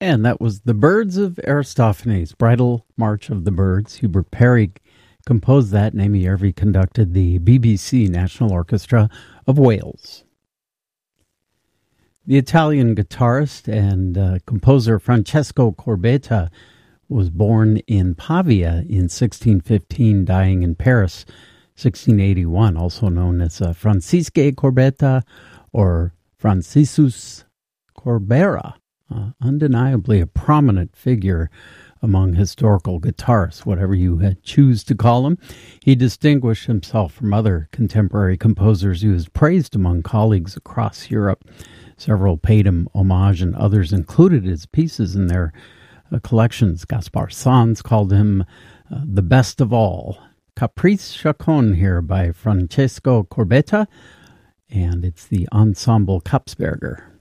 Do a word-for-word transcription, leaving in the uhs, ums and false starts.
And that was The Birds of Aristophanes, Bridal March of the Birds. Hubert Parry composed that, and Amy Yervie conducted the B B C National Orchestra of Wales. The Italian guitarist and uh, composer Francesco Corbetta was born in Pavia in sixteen fifteen, dying in Paris sixteen eighty-one, also known as uh, Francisque Corbetta or Franciscus Corbera. Uh, undeniably a prominent figure among historical guitarists, whatever you uh, choose to call him. He distinguished himself from other contemporary composers. He was praised among colleagues across Europe. Several paid him homage, and others included his pieces in their uh, collections. Gaspar Sanz called him uh, the best of all. Caprice Chacon here by Francesco Corbetta, and it's the Ensemble Kapsberger.